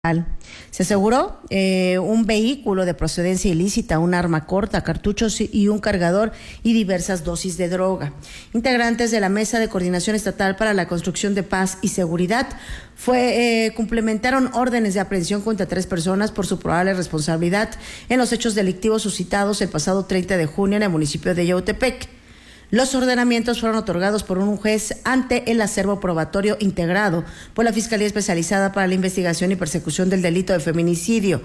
Se aseguró un vehículo de procedencia ilícita, un arma corta, cartuchos y un cargador y diversas dosis de droga. Integrantes de la Mesa de Coordinación Estatal para la Construcción de Paz y Seguridad cumplimentaron órdenes de aprehensión contra 3 personas por su probable responsabilidad en los hechos delictivos suscitados el pasado 30 de junio en el municipio de Yautepec. Los ordenamientos fueron otorgados por un juez ante el acervo probatorio integrado por la Fiscalía Especializada para la Investigación y Persecución del Delito de Feminicidio,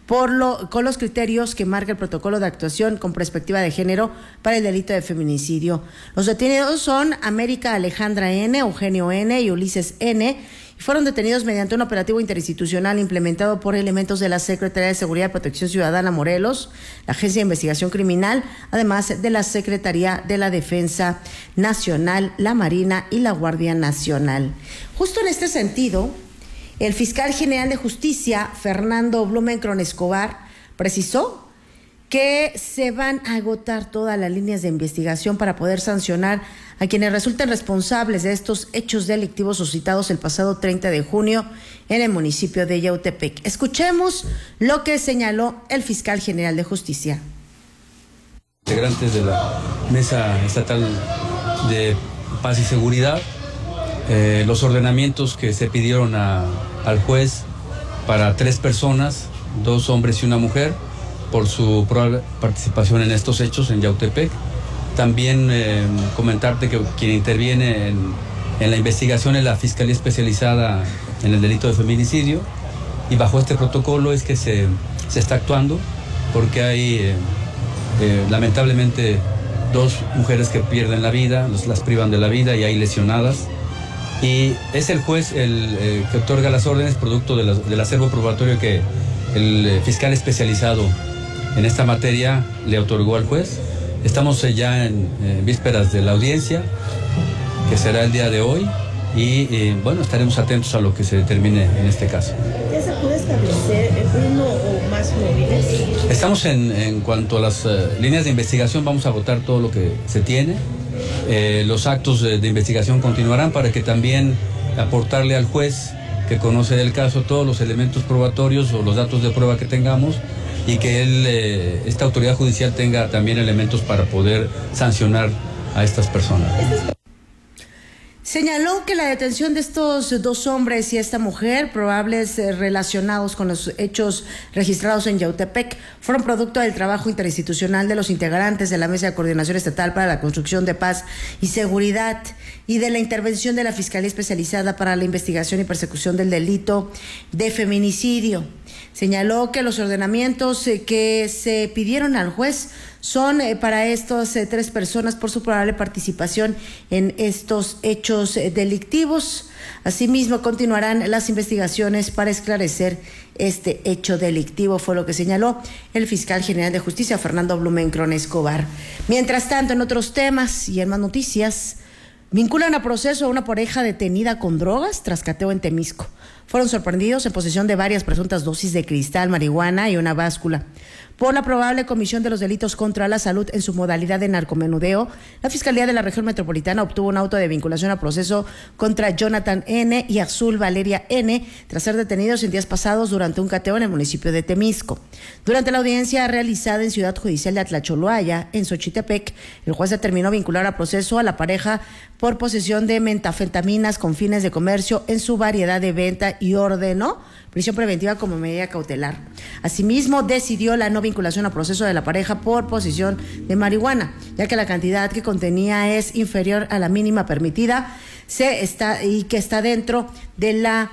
con los criterios que marca el protocolo de actuación con perspectiva de género para el delito de feminicidio. Los detenidos son América Alejandra N., Eugenio N. y Ulises N., y fueron detenidos mediante un operativo interinstitucional implementado por elementos de la Secretaría de Seguridad y Protección Ciudadana Morelos, la Agencia de Investigación Criminal, además de la Secretaría de la Defensa Nacional, la Marina y la Guardia Nacional. Justo en este sentido, el fiscal general de Justicia, Fernando Blumenkron Escobar, precisó que se van a agotar todas las líneas de investigación para poder sancionar a quienes resulten responsables de estos hechos delictivos suscitados el pasado 30 de junio en el municipio de Yautepec. Escuchemos lo que señaló el fiscal general de Justicia. Integrantes de la Mesa Estatal de Paz y Seguridad, los ordenamientos que se pidieron al juez para 3 personas, 2 hombres y una mujer, por su probable participación en estos hechos en Yautepec. También comentarte que quien interviene en la investigación es la Fiscalía Especializada en el Delito de Feminicidio, y bajo este protocolo es que se está actuando, porque hay lamentablemente 2 mujeres que pierden la vida, las privan de la vida, y hay lesionadas. Y es el juez el que otorga las órdenes producto del acervo probatorio que el fiscal especializado en esta materia le otorgó al juez. Estamos ya en vísperas de la audiencia, que será el día de hoy, y bueno, estaremos atentos a lo que se determine en este caso. ¿Ya se puede establecer uno o más móviles? Estamos en cuanto a las líneas de investigación, vamos a agotar todo lo que se tiene. Los actos de investigación continuarán para que también aportarle al juez, que conoce del caso, todos los elementos probatorios o los datos de prueba que tengamos, y que esta autoridad judicial tenga también elementos para poder sancionar a estas personas. Señaló que la detención de estos 2 hombres y esta mujer, probables relacionados con los hechos registrados en Yautepec, fueron producto del trabajo interinstitucional de los integrantes de la Mesa de Coordinación Estatal para la Construcción de Paz y Seguridad y de la intervención de la Fiscalía Especializada para la Investigación y Persecución del Delito de Feminicidio. Señaló que los ordenamientos que se pidieron al juez son para estas 3 personas por su probable participación en estos hechos delictivos. Asimismo, continuarán las investigaciones para esclarecer este hecho delictivo, fue lo que señaló el fiscal general de Justicia, Fernando Blumenkron Escobar. Mientras tanto, en otros temas y en más noticias, vinculan a proceso a una pareja detenida con drogas tras cateo en Temisco. Fueron sorprendidos en posesión de varias presuntas dosis de cristal, marihuana y una báscula. Por la probable comisión de los delitos contra la salud en su modalidad de narcomenudeo, la Fiscalía de la Región Metropolitana obtuvo un auto de vinculación a proceso contra Jonathan N. y Azul Valeria N. tras ser detenidos en días pasados durante un cateo en el municipio de Temisco. Durante la audiencia realizada en Ciudad Judicial de Atlacholoaya, en Xochitepec, el juez determinó vincular a proceso a la pareja por posesión de metanfetaminas con fines de comercio en su variedad de venta y ordenó prisión preventiva como medida cautelar. Asimismo, decidió la no vinculación a proceso de la pareja por posesión de marihuana, ya que la cantidad que contenía es inferior a la mínima permitida y que está dentro de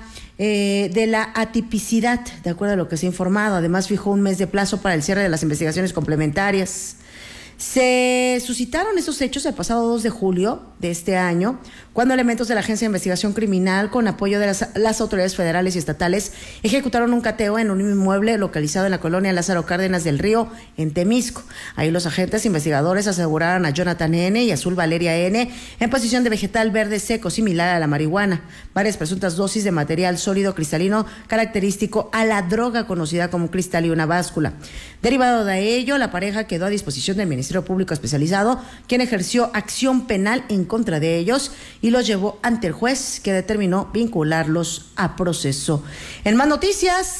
la atipicidad, de acuerdo a lo que se ha informado. Además, fijó un mes de plazo para el cierre de las investigaciones complementarias. Se suscitaron estos hechos el pasado 2 de julio de este año, cuando elementos de la Agencia de Investigación Criminal, con apoyo de las autoridades federales y estatales, ejecutaron un cateo en un inmueble localizado en la colonia Lázaro Cárdenas del Río, en Temisco. Ahí los agentes investigadores aseguraron a Jonathan N. y Azul Valeria N. en posesión de vegetal verde seco similar a la marihuana, varias presuntas dosis de material sólido cristalino característico a la droga conocida como cristal y una báscula. Derivado de ello, la pareja quedó a disposición del Ministerio Público Especializado, quien ejerció acción penal en contra de ellos y los llevó ante el juez, que determinó vincularlos a proceso. En más noticias,